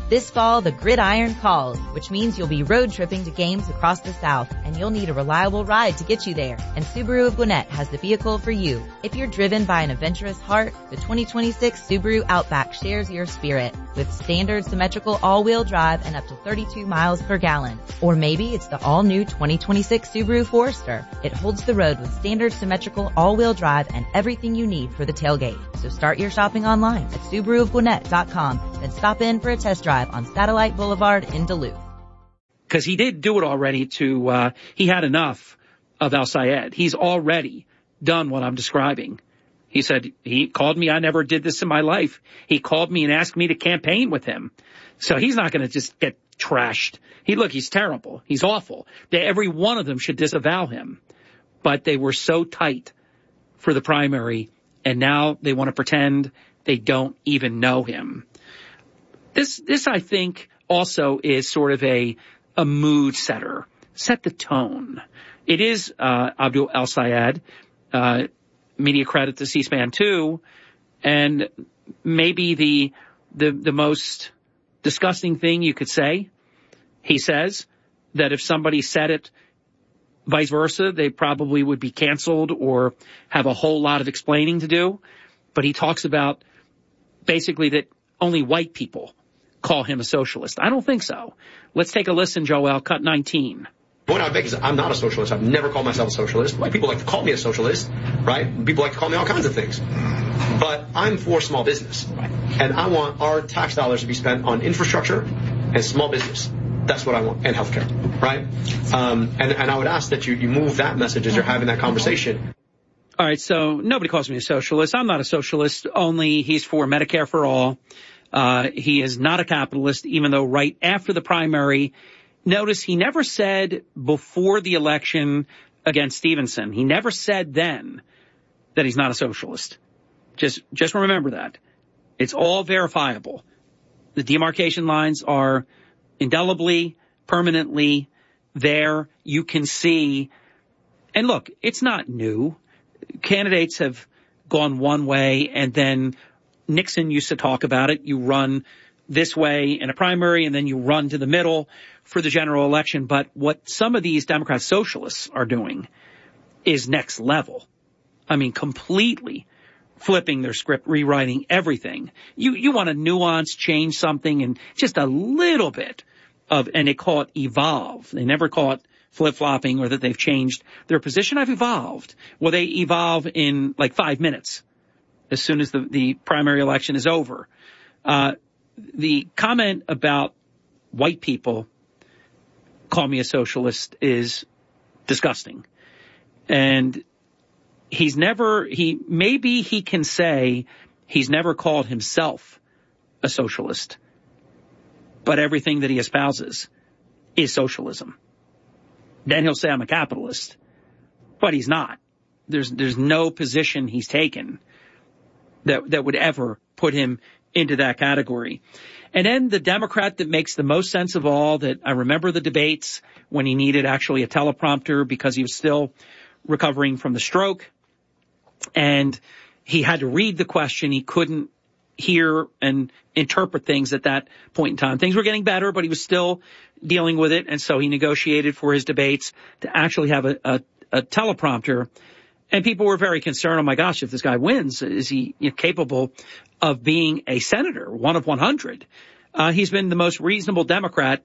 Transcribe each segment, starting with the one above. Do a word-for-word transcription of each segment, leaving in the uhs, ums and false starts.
This fall, the gridiron calls, which means you'll be road tripping to games across the South, and you'll need a reliable ride to get you there. And Subaru of Gwinnett has the vehicle for you. If you're driven by an adventurous heart, the twenty twenty-six Subaru Outback shares your spirit with standard symmetrical all-wheel drive and up to thirty-two miles per gallon. Or maybe it's the all-new twenty twenty-six Subaru Forester. It holds the road with standard symmetrical all-wheel drive and everything you need for the tailgate. So start your shopping online at Subaru of Gwinnett dot com, then stop in for a test drive on Satellite Boulevard in Duluth. Because he did do it already to, uh, he had enough of El-Sayed. He's already done what I'm describing. He said, he called me, I never did this in my life. He called me and asked me to campaign with him. So he's not going to just get trashed. He, look, he's terrible. He's awful. They, every one of them should disavow him. But they were so tight for the primary, and now they want to pretend they don't even know him. This, this, I think, also is sort of a, a mood setter. Set the tone. It is, uh, Abdul El-Sayed, uh, media credit to C-SPAN two, and maybe the, the, the most disgusting thing you could say. He says that if somebody said it vice versa, they probably would be canceled or have a whole lot of explaining to do. But he talks about basically that only white people call him a socialist. I don't think so. Let's take a listen, Joel, cut nineteen. The point I make is I'm not a socialist. I've never called myself a socialist. White people like to call me a socialist, right? People like to call me all kinds of things. But I'm for small business. Right? And I want our tax dollars to be spent on infrastructure and small business. That's what I want. And healthcare, right? Um, and, and I would ask that you, you move that message as you're having that conversation. All right, so nobody calls me a socialist. I'm not a socialist, only he's for Medicare for all. Uh, he is not a capitalist, even though right after the primary, notice he never said before the election against Stevenson, he never said then that he's not a socialist. Just, just remember that. It's all verifiable. The demarcation lines are indelibly, permanently there. You can see, and look, it's not new. Candidates have gone one way, and then Nixon used to talk about it. You run this way in a primary, and then you run to the middle for the general election. But what some of these Democrat socialists are doing is next level. I mean, completely flipping their script, rewriting everything. You you want to nuance, change something, and just a little bit of, and they call it evolve. They never call it flip-flopping or that they've changed their position. I've evolved. Well, they evolve in like five minutes as soon as the, the primary election is over. Uh, the comment about white people call me a socialist is disgusting. And he's never, he, maybe he can say he's never called himself a socialist, but everything that he espouses is socialism. Then he'll say I'm a capitalist, but he's not. There's, there's no position he's taken that, that would ever put him into that category. And then the Democrat that makes the most sense of all, that I remember the debates when he needed actually a teleprompter because he was still recovering from the stroke, and he had to read the question. He couldn't hear and interpret things at that point in time. Things were getting better, but he was still dealing with it, and so he negotiated for his debates to actually have a, a, a teleprompter. And people were very concerned, oh my gosh, if this guy wins, is he you know, capable of being a senator, one of one hundred? Uh, he's been the most reasonable Democrat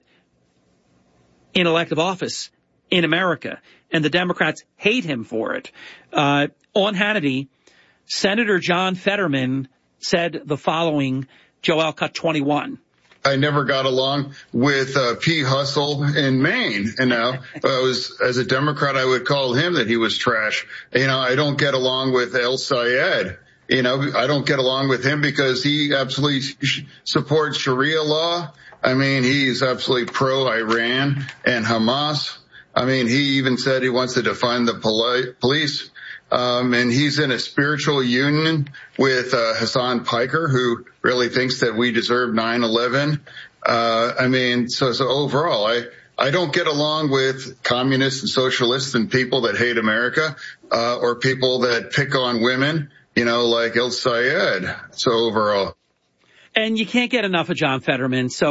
in elective office in America, and the Democrats hate him for it. Uh, on Hannity, Senator John Fetterman said the following, Joel, cut twenty-one. I never got along with uh, P. Hustle in Maine. You know, I was, as a Democrat, I would call him that he was trash. You know, I don't get along with El-Sayed. You know, I don't get along with him because he absolutely sh- supports Sharia law. I mean, he's absolutely pro-Iran and Hamas. I mean, he even said he wants to defund the poli- police. Um, and he's in a spiritual union with uh, Hassan Piker, who really thinks that we deserve nine eleven. Uh, I mean, so, so overall, I, I don't get along with communists and socialists and people that hate America, uh, or people that pick on women, you know, like El-Sayed. So overall. And you can't get enough of John Fetterman. So